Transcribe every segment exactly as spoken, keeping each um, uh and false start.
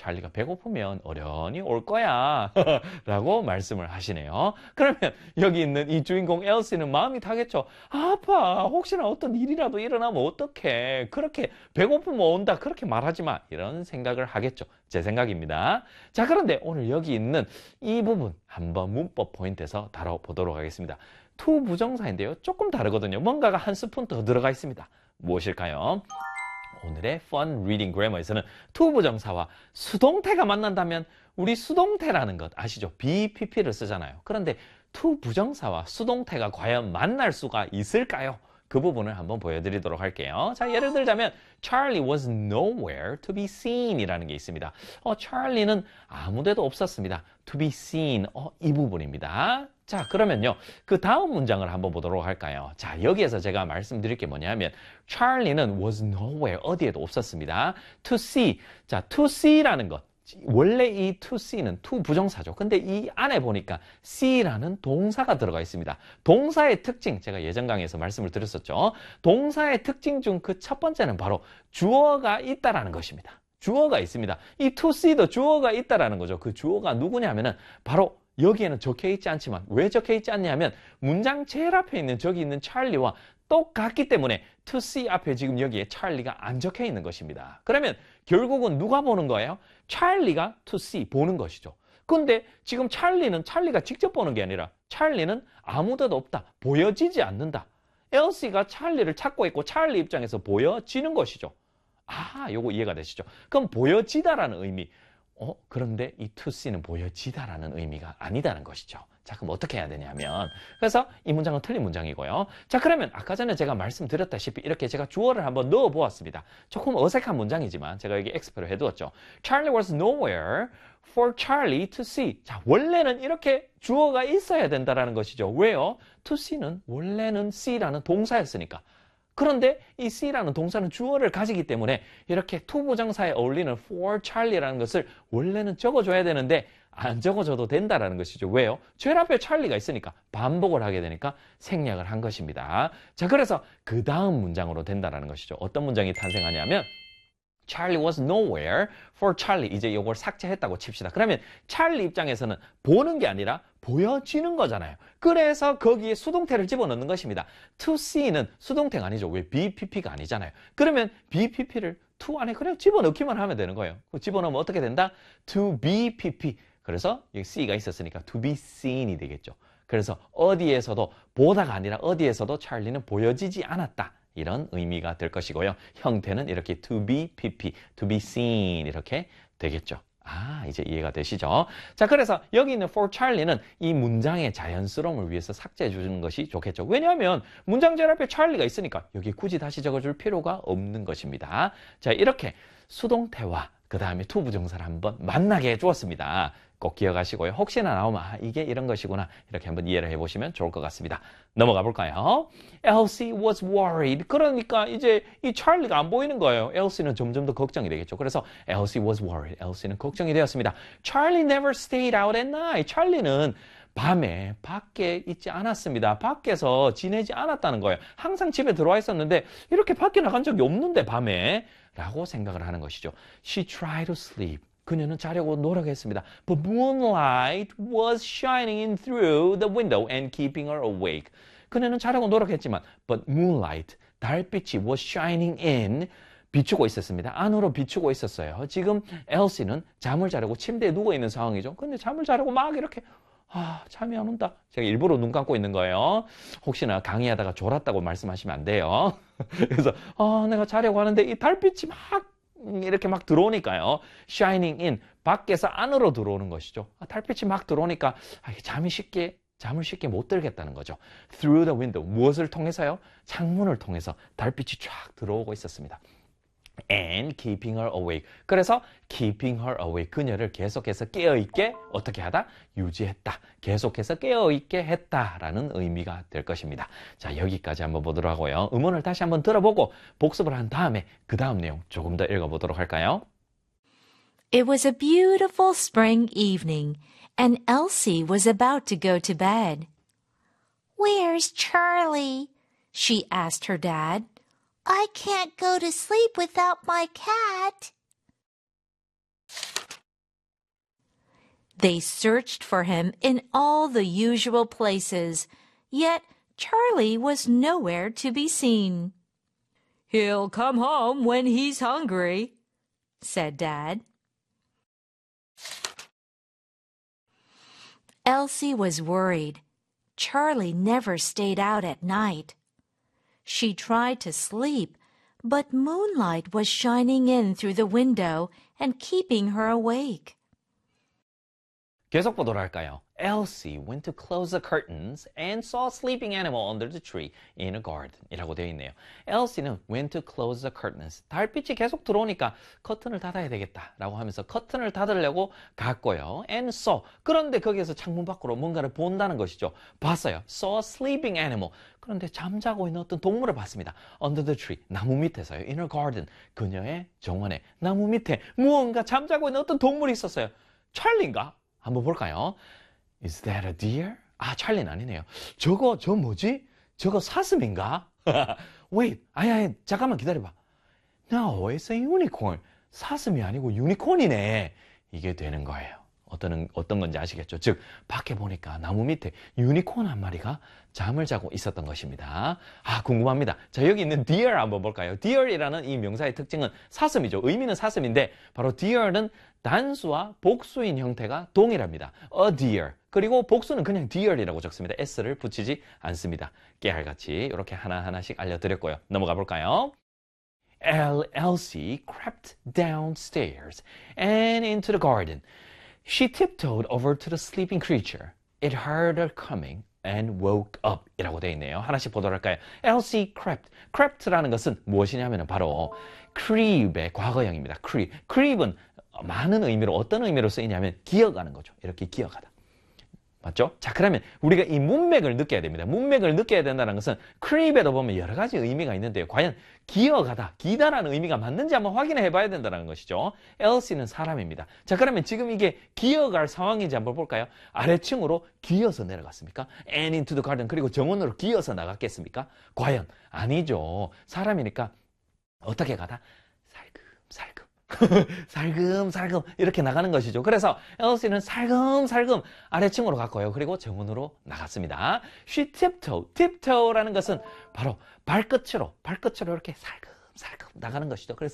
찰리가 배고프면 어련히 올 거야 라고 말씀을 하시네요. 그러면 여기 있는 이 주인공 엘시는 마음이 타겠죠. 아빠, 혹시나 어떤 일이라도 일어나면 어떡해. 그렇게 배고프면 온다 그렇게 말하지 마. 이런 생각을 하겠죠. 제 생각입니다. 자, 그런데 오늘 여기 있는 이 부분 한번 문법 포인트에서 다뤄보도록 하겠습니다. to 부정사인데요. 조금 다르거든요. 뭔가가 한 스푼 더 들어가 있습니다. 무엇일까요? 오늘의 Fun Reading Grammar에서는 to 부정사와 수동태가 만난다면 우리 수동태라는 것 아시죠? 비피피를 쓰잖아요. 그런데 to 부정사와 수동태가 과연 만날 수가 있을까요? 그 부분을 한번 보여드리도록 할게요. 자, 예를 들자면 Charlie was nowhere to be seen 이라는 게 있습니다. 어, 찰리는 아무데도 없었습니다. to be seen, 어, 이 부분입니다. 자, 그러면요. 그 다음 문장을 한번 보도록 할까요? 자, 여기에서 제가 말씀드릴 게 뭐냐면 찰리는 was nowhere, 어디에도 없었습니다. to see, 자, to see라는 것. 원래 이 to see는 to 부정사죠. 근데 이 안에 보니까 see라는 동사가 들어가 있습니다. 동사의 특징, 제가 예전 강의에서 말씀을 드렸었죠. 동사의 특징 중 그 첫 번째는 바로 주어가 있다라는 것입니다. 주어가 있습니다. 이 to see도 주어가 있다라는 거죠. 그 주어가 누구냐면은 바로 여기에는 적혀 있지 않지만 왜 적혀 있지 않냐면 문장 제일 앞에 있는 저기 있는 찰리와 똑같기 때문에 to see 앞에 지금 여기에 찰리가 안 적혀 있는 것입니다. 그러면 결국은 누가 보는 거예요? 찰리가 to see 보는 것이죠. 근데 지금 찰리는 찰리가 직접 보는 게 아니라 찰리는 아무데도 없다. 보여지지 않는다. 엘시가 찰리를 찾고 있고 찰리 입장에서 보여지는 것이죠. 아, 요거 이해가 되시죠? 그럼 보여지다라는 의미. 어, 그런데 이 to see는 보여지다라는 의미가 아니다는 것이죠. 자, 그럼 어떻게 해야 되냐면 그래서 이 문장은 틀린 문장이고요. 자, 그러면 아까 전에 제가 말씀드렸다시피 이렇게 제가 주어를 한번 넣어 보았습니다. 조금 어색한 문장이지만 제가 여기 엑스표를 해두었죠. Charlie was nowhere for Charlie to see. 자, 원래는 이렇게 주어가 있어야 된다라는 것이죠. 왜요? to see는 원래는 see라는 동사였으니까. 그런데 이 see라는 동사는 주어를 가지기 때문에 이렇게 to 부정사에 어울리는 for Charlie라는 것을 원래는 적어줘야 되는데 안 적어줘도 된다라는 것이죠. 왜요? 제일 앞에 찰리가 있으니까 반복을 하게 되니까 생략을 한 것입니다. 자, 그래서 그 다음 문장으로 된다라는 것이죠. 어떤 문장이 탄생하냐면 Charlie was nowhere for Charlie. 이제 이걸 삭제했다고 칩시다. 그러면 찰리 입장에서는 보는 게 아니라 보여지는 거잖아요. 그래서 거기에 수동태를 집어넣는 것입니다. to see는 수동태가 아니죠. 왜 비피피가 아니잖아요. 그러면 비피피를 to 안에 그냥 집어넣기만 하면 되는 거예요. 집어넣으면 어떻게 된다? to be pp. 그래서 여기 see가 있었으니까 to be seen이 되겠죠. 그래서 어디에서도 보다가 아니라 어디에서도 찰리는 보여지지 않았다. 이런 의미가 될 것이고요. 형태는 이렇게 to be pp, to be seen 이렇게 되겠죠. 아, 이제 이해가 되시죠? 자, 그래서 여기 있는 for Charlie는 이 문장의 자연스러움을 위해서 삭제해 주는 것이 좋겠죠. 왜냐하면 문장 제일 앞에 찰리가 있으니까 여기 굳이 다시 적어줄 필요가 없는 것입니다. 자, 이렇게 수동태와 그 다음에 to 부정사를 한번 만나게 해주었습니다. 꼭 기억하시고요. 혹시나 나오면 아, 이게 이런 것이구나 이렇게 한번 이해를 해보시면 좋을 것 같습니다. 넘어가 볼까요? Elsie was worried. 그러니까 이제 이 찰리가 안 보이는 거예요. Elsie는 점점 더 걱정이 되겠죠. 그래서 Elsie was worried. Elsie는 걱정이 되었습니다. Charlie never stayed out at night. 찰리는 밤에 밖에 있지 않았습니다. 밖에서 지내지 않았다는 거예요. 항상 집에 들어와 있었는데 이렇게 밖에 나간 적이 없는데 밤에 라고 생각을 하는 것이죠. She tried to sleep. 그녀는 자려고 노력했습니다. But moonlight was shining in through the window and keeping her awake. 그녀는 자려고 노력했지만 but moonlight, 달빛이 was shining in, 비추고 있었습니다. 안으로 비추고 있었어요. 지금 엘시는 잠을 자려고 침대에 누워있는 상황이죠. 근데 잠을 자려고 막 이렇게 아, 잠이 안 온다. 제가 일부러 눈 감고 있는 거예요. 혹시나 강의하다가 졸았다고 말씀하시면 안 돼요. 그래서 아, 내가 자려고 하는데 이 달빛이 막 이렇게 막 들어오니까요. shining in, 밖에서 안으로 들어오는 것이죠. 아, 달빛이 막 들어오니까 아, 잠이 쉽게, 잠을 쉽게 못 들겠다는 거죠. through the window, 무엇을 통해서요? 창문을 통해서 달빛이 쫙 들어오고 있었습니다. and keeping her awake. 그래서 keeping her awake, 그녀를 계속해서 깨어있게 어떻게 하다? 유지했다. 계속해서 깨어있게 했다라는 의미가 될 것입니다. 자, 여기까지 한번 보도록 하고요. 음원을 다시 한번 들어보고 복습을 한 다음에 그 다음 내용 조금 더 읽어보도록 할까요? It was a beautiful spring evening, and Elsie was about to go to bed. Where's Charlie? She asked her dad. I can't go to sleep without my cat. They searched for him in all the usual places, yet Charlie was nowhere to be seen. "He'll come home when he's hungry," said Dad. Elsie was worried. Charlie never stayed out at night. She tried to sleep, but moonlight was shining in through the window and keeping her awake. 계속 보도록 할까요? Elsie went to close the curtains and saw a sleeping animal under the tree in a garden 이라고 되어 있네요. Elsie는 went to close the curtains. 달빛이 계속 들어오니까 커튼을 닫아야 되겠다 라고 하면서 커튼을 닫으려고 갔고요. And saw. 그런데 거기에서 창문 밖으로 뭔가를 본다는 것이죠. 봤어요. Saw a sleeping animal. 그런데 잠자고 있는 어떤 동물을 봤습니다. Under the tree. 나무 밑에서요. In a garden. 그녀의 정원에 나무 밑에 무언가 잠자고 있는 어떤 동물이 있었어요. 찰리인가? 한번 볼까요? Is that a deer? 아, 찰리는 아니네요. 저거, 저 뭐지? 저거 사슴인가? Wait, 아니, 아니, 잠깐만 기다려봐. No, it's a unicorn. 사슴이 아니고 유니콘이네. 이게 되는 거예요. 어떤, 어떤 건지 아시겠죠? 즉, 밖에 보니까 나무 밑에 유니콘 한 마리가 잠을 자고 있었던 것입니다. 아, 궁금합니다. 자, 여기 있는 deer 한번 볼까요? deer이라는 이 명사의 특징은 사슴이죠. 의미는 사슴인데, 바로 deer는 단수와 복수인 형태가 동일합니다. a deer. 그리고 복수는 그냥 deer이라고 적습니다. s를 붙이지 않습니다. 깨알같이 이렇게 하나하나씩 알려드렸고요. 넘어가 볼까요? Elsie crept downstairs and into the garden. She tiptoed over to the sleeping creature. It heard her coming and woke up 이라고 되어 있네요. 하나씩 보도록 할까요? Elsie crept. crept라는 것은 무엇이냐면 바로 creep의 과거형입니다. creep. creep은 많은 의미로 어떤 의미로 쓰이냐면 기어가는 거죠. 이렇게 기어가다. 맞죠? 자, 그러면 우리가 이 문맥을 느껴야 됩니다. 문맥을 느껴야 된다는 것은 creep에도 보면 여러 가지 의미가 있는데요. 과연 기어가다, 기다라는 의미가 맞는지 한번 확인해 봐야 된다는 것이죠. Elsie는 사람입니다. 자, 그러면 지금 이게 기어갈 상황인지 한번 볼까요? 아래층으로 기어서 내려갔습니까? And into the garden. 그리고 정원으로 기어서 나갔겠습니까? 과연 아니죠. 사람이니까 어떻게 가다? 살금살금. 살금살금 이렇게 나가는 것이죠. 그래서 엘시는 살금살금 아래층으로 갔고요. 그리고 정문으로 나갔습니다. She tiptoed. tiptoe라는 것은 바로 발끝으로 발끝으로 이렇게 살금살금 나가는 것이죠. 그래서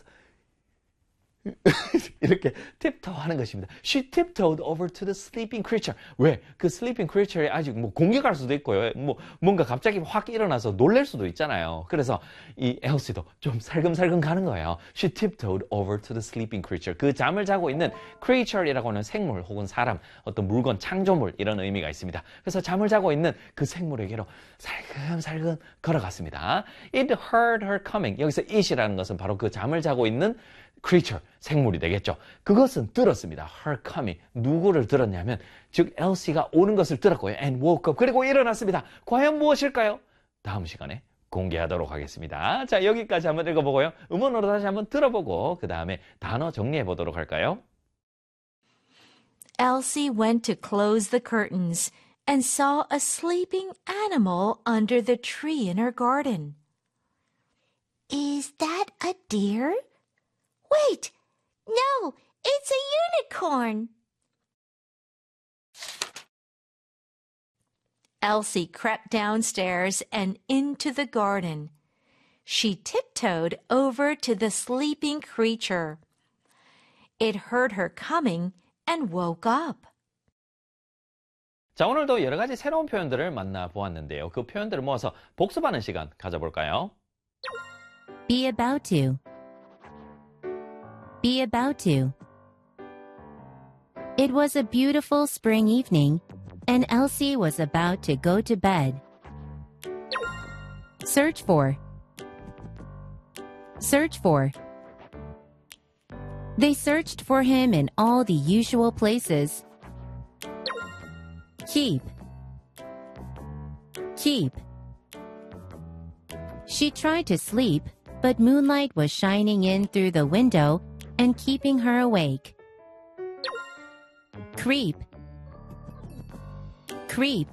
이렇게 tiptoe 하는 것입니다. She tiptoed over to the sleeping creature. 왜? 그 sleeping creature에 아직 뭐 공격할 수도 있고요. 뭐 뭔가 갑자기 확 일어나서 놀랄 수도 있잖아요. 그래서 이 엘시도 좀 살금살금 가는 거예요. She tiptoed over to the sleeping creature. 그 잠을 자고 있는 creature이라고 하는 생물 혹은 사람, 어떤 물건, 창조물 이런 의미가 있습니다. 그래서 잠을 자고 있는 그 생물에게로 살금살금 걸어갔습니다. It heard her coming. 여기서 it이라는 것은 바로 그 잠을 자고 있는 creature, 생물이 되겠죠. 그것은 들었습니다. her coming. 누구를 들었냐면 즉 엘시가 오는 것을 들었고요. and woke up. 그리고 일어났습니다. 과연 무엇일까요? 다음 시간에 공개하도록 하겠습니다. 자, 여기까지 한번 읽어보고요. 음원으로 다시 한번 들어보고 그 다음에 단어 정리해 보도록 할까요? Elsie went to close the curtains and saw a sleeping animal under the tree in her garden. Is that a deer? Wait! No, it's a unicorn! Elsie crept downstairs and into the garden. She tiptoed over to the sleeping creature. It heard her coming and woke up. 자, 오늘도 여러 가지 새로운 표현들을 만나보았는데요. 그 표현들을 모아서 복습하는 시간 가져볼까요? Be about to. Be about to. It was a beautiful spring evening, and Elsie was about to go to bed. Search for. Search for. They searched for him in all the usual places. Keep. Keep. She tried to sleep, but moonlight was shining in through the window and keeping her awake. Creep. Creep.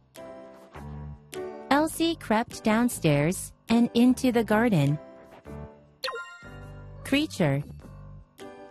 Elsie crept downstairs and into the garden. Creature.